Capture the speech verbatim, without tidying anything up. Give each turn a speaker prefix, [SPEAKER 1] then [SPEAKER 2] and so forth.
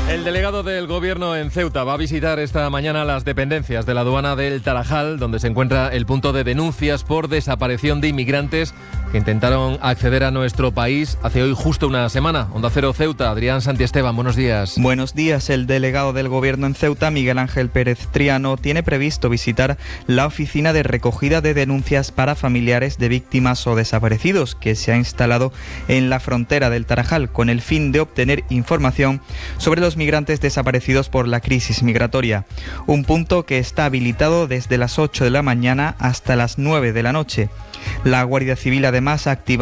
[SPEAKER 1] El delegado del Gobierno en Ceuta va a visitar esta mañana las dependencias de la aduana del Tarajal, donde se encuentra el punto de denuncias por desaparición de inmigrantes que intentaron acceder a nuestro país hace hoy justo una semana. Onda Cero Ceuta, Adrián Santiesteban, buenos días.
[SPEAKER 2] Buenos días. El delegado del Gobierno en Ceuta, Miguel Ángel Pérez Triano, tiene previsto visitar la oficina de recogida de denuncias para familiares de víctimas o desaparecidos que se ha instalado en la frontera del Tarajal con el fin de obtener información sobre los migrantes desaparecidos por la crisis migratoria. Un punto que está habilitado desde las ocho de la mañana hasta las nueve de la noche. La Guardia Civil además ha activado